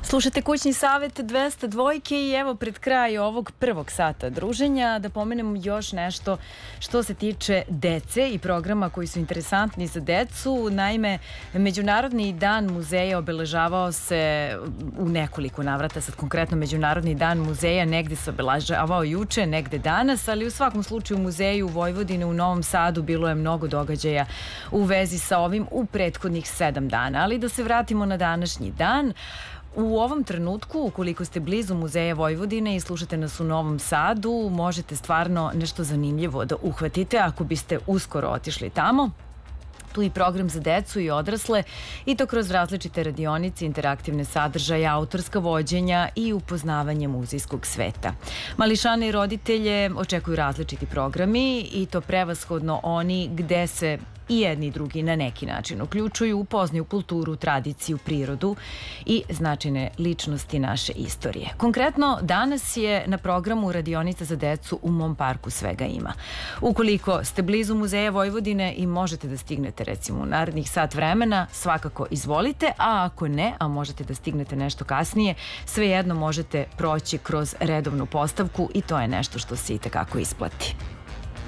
Slušate Kućni savet 202 i evo pred kraj ovog prvog sata druženja da pomenem još nešto što se tiče dece i programa koji su interesantni za decu. Naime, Međunarodni dan muzeja obeležavao se u nekoliko navrata, sad konkretno Međunarodni dan muzeja negde se obeležavao juče, negde danas, ali u svakom slučaju u muzeju u Vojvodine u Novom Sadu bilo je mnogo događaja u vezi sa ovim u prethodnih 7 dana. Ali da se vratimo na današnji dan. U ovom trenutku, ukoliko ste blizu Muzeja Vojvodine i slušate nas u Novom Sadu, možete stvarno nešto zanimljivo da uhvatite ako biste uskoro otišli tamo. Tu i program za decu i odrasle i to kroz različite radionice, interaktivne sadržaje, autorska vođenja i upoznavanje muzejskog sveta. Mališane i roditelje očekuju različiti programi i to prevashodno oni gde se i jedni i drugi na neki način uključuju, upoznaju kulturu, tradiciju, prirodu i značajne ličnosti naše istorije. Konkretno, danas je na programu radionica za decu u mom parku Svega ima. Ukoliko ste blizu Muzeja Vojvodine i možete da stignete recimo u narednih sat vremena, svakako izvolite, a ako ne, a možete da stignete nešto kasnije, svejedno možete proći kroz redovnu postavku i to je nešto što se itekako isplati.